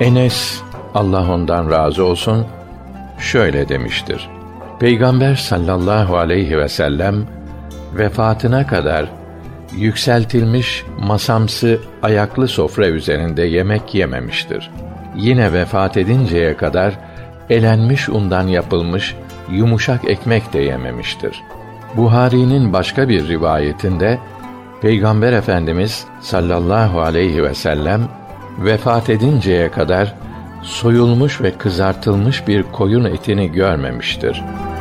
Enes, Allah ondan razı olsun, şöyle demiştir: Peygamber sallallahu aleyhi ve sellem vefatına kadar yükseltilmiş masamsı ayaklı sofra üzerinde yemek yememiştir. Yine vefat edinceye kadar elenmiş undan yapılmış yumuşak ekmek de yememiştir. Buhari'nin başka bir rivayetinde Peygamber Efendimiz sallallahu aleyhi ve sellem vefat edinceye kadar soyulmuş ve kızartılmış bir koyun etini görmemiştir.